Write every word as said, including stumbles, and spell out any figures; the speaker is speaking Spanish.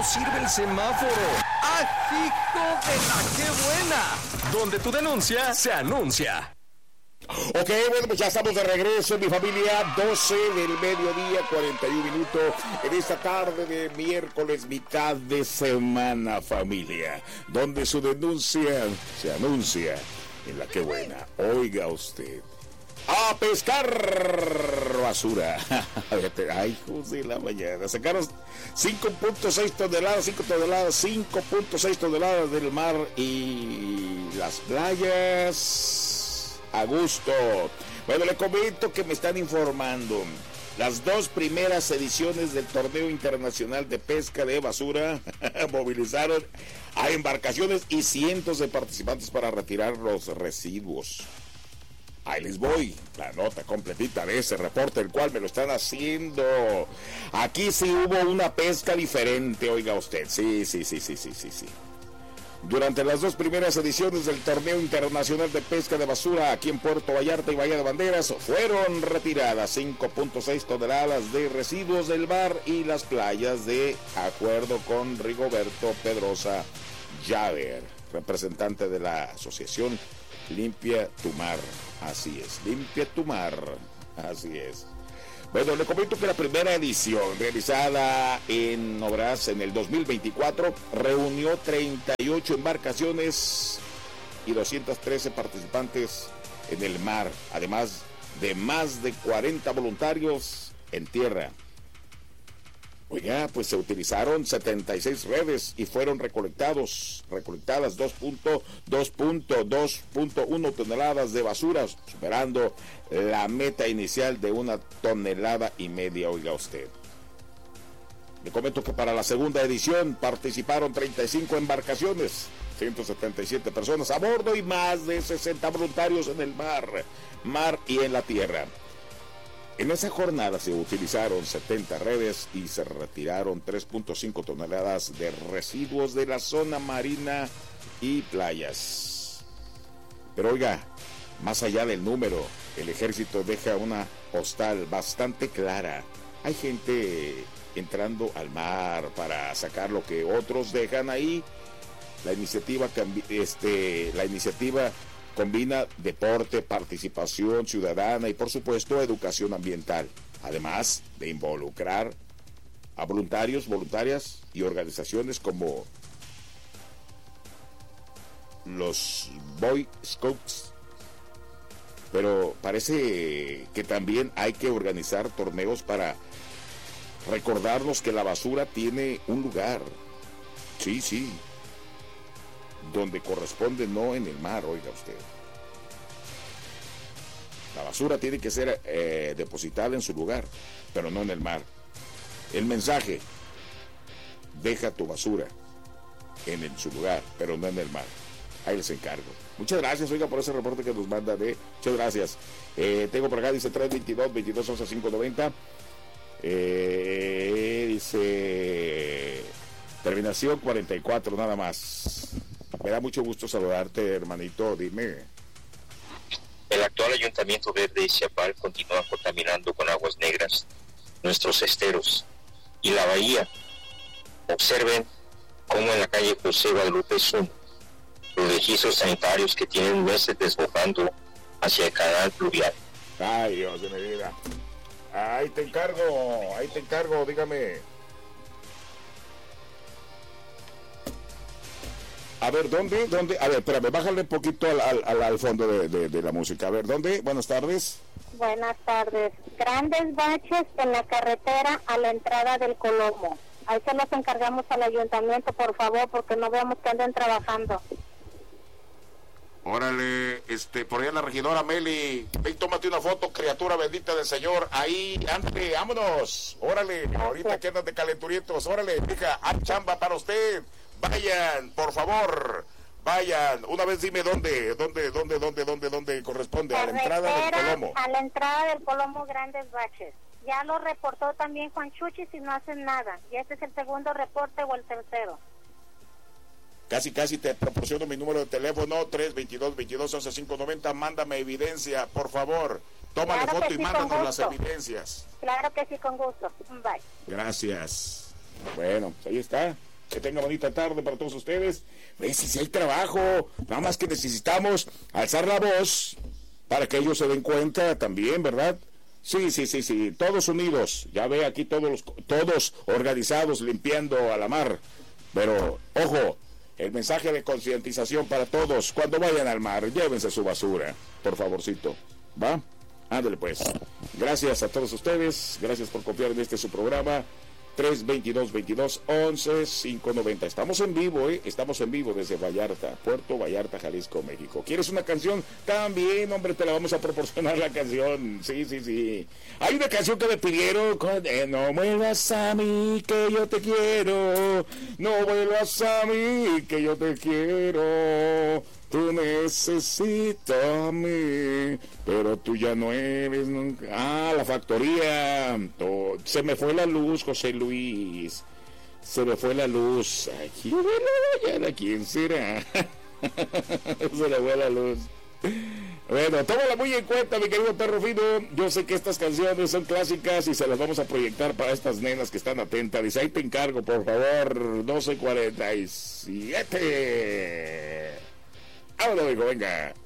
no sirve el semáforo. ¡Ah, hijo de la qué buena! Donde tu denuncia se anuncia. Ok, bueno, pues ya estamos de regreso, mi familia, doce del mediodía, cuarenta y un minutos, en esta tarde de miércoles, mitad de semana, familia, donde su denuncia se anuncia en la que buena. Oiga usted, a pescar basura. Ay, hijos de la mañana, sacaron cinco punto seis toneladas, cinco toneladas, cinco punto seis toneladas del mar y las playas. A gusto. Bueno, le comento que me están informando. Las dos primeras ediciones del Torneo Internacional de Pesca de Basura movilizaron a embarcaciones y cientos de participantes para retirar los residuos. Ahí les voy, la nota completita de ese reporte, el cual me lo están haciendo. Aquí sí hubo una pesca diferente, oiga usted. Sí, sí, sí, sí, sí, sí, sí. Durante las dos primeras ediciones del Torneo Internacional de Pesca de Basura aquí en Puerto Vallarta y Bahía de Banderas, fueron retiradas cinco punto seis toneladas de residuos del mar y las playas, de acuerdo con Rigoberto Pedrosa Llaver, representante de la asociación Limpia tu Mar. Así es, Limpia tu Mar, así es. Bueno, le comento que la primera edición, realizada en Obras en el dos mil veinticuatro, reunió treinta y ocho embarcaciones y doscientos trece participantes en el mar, además de más de cuarenta voluntarios en tierra. Oiga, pues se utilizaron setenta y seis redes y fueron recolectados, recolectadas dos punto uno toneladas de basura, superando la meta inicial de una tonelada y media, oiga usted. Le comento que para la segunda edición participaron treinta y cinco embarcaciones, ciento setenta y siete personas a bordo y más de sesenta voluntarios en el mar, mar y en la tierra. En esa jornada se utilizaron setenta redes y se retiraron tres punto cinco toneladas de residuos de la zona marina y playas. Pero oiga, más allá del número, el ejército deja una postal bastante clara. Hay gente entrando al mar para sacar lo que otros dejan ahí. La iniciativa, este, la iniciativa combina deporte, participación ciudadana y, por supuesto, educación ambiental, además de involucrar a voluntarios, voluntarias y organizaciones como los Boy Scouts. Pero parece que también hay que organizar torneos para recordarnos que la basura tiene un lugar, sí, sí, donde corresponde, no en el mar, oiga usted. La basura tiene que ser eh, depositada en su lugar, pero no en el mar. El mensaje: deja tu basura en el, su lugar, pero no en el mar. Ahí les encargo. Muchas gracias, oiga, por ese reporte que nos manda de... Muchas gracias. Eh, tengo por acá, dice tres veintidós, veintidós once, cinco noventa. Eh, dice... Terminación cuarenta y cuatro, nada más. Me da mucho gusto saludarte, hermanito, dime. El actual Ayuntamiento Verde y Ciapal continúa contaminando con aguas negras nuestros esteros y la bahía. Observen cómo en la calle José Guadalupe Zum, los registros sanitarios que tienen meses desbordando hacia el canal fluvial. Ay, Dios de mi vida. Ahí te encargo, ahí te encargo, dígame. A ver, ¿dónde? ¿Dónde? A ver, espérame, bájale un poquito al, al, al fondo de, de, de la música. A ver, ¿dónde? Buenas tardes. Buenas tardes. Grandes baches en la carretera a la entrada del Colomo. Ahí se los encargamos al ayuntamiento, por favor, porque no veamos que anden trabajando. Órale, este, por allá la regidora Meli. Ven, tómate una foto, criatura bendita del Señor. Ahí, ande, vámonos. Órale, gracias. Ahorita que andan de calenturientos. Órale, hija, hay chamba para usted. Vayan, por favor, vayan. Una vez dime dónde, dónde, dónde, dónde, dónde, dónde corresponde. Carretera, a la entrada del Colomo. A la entrada del Colomo, grandes baches. Ya lo reportó también Juan Chuchis y no hacen nada. Y este es el segundo reporte o el tercero. Casi, casi te proporciono mi número de teléfono, tres veintidós, veintidós once, cinco noventa. Mándame evidencia, por favor. Tómale claro foto y sí, mándanos las evidencias. Claro que sí, con gusto. Bye. Gracias. Bueno, pues ahí está. Que tenga bonita tarde para todos ustedes. Pues si hay trabajo, nada más que necesitamos alzar la voz para que ellos se den cuenta también, ¿verdad? Sí, sí, sí, sí, todos unidos. Ya ve aquí todos los, todos organizados limpiando a la mar. Pero, ojo, el mensaje de concientización para todos. Cuando vayan al mar, llévense su basura, por favorcito. ¿Va? Ándale pues. Gracias a todos ustedes. Gracias por confiar en este su programa. tres veintidós veintidós once quinientos noventa. Estamos en vivo, ¿eh? Estamos en vivo desde Vallarta, Puerto Vallarta, Jalisco, México. ¿Quieres una canción? También, hombre, te la vamos a proporcionar la canción. Sí, sí, sí. Hay una canción que me pidieron. Eh, no vuelvas a mí, que yo te quiero. No vuelvas a mí, que yo te quiero. Tú necesitas a mí, pero tú ya no eres nunca. Ah, La Factoría. Oh, se me fue la luz, José Luis. Se me fue la luz. Aquí, ¿a quién será? Se le fue la luz. Bueno, tómala muy en cuenta, mi querido perro fino. Yo sé que estas canciones son clásicas y se las vamos a proyectar para estas nenas que están atentas. Dice, ahí te encargo, por favor. doce cuarenta y siete. Vámonos, hijo, venga.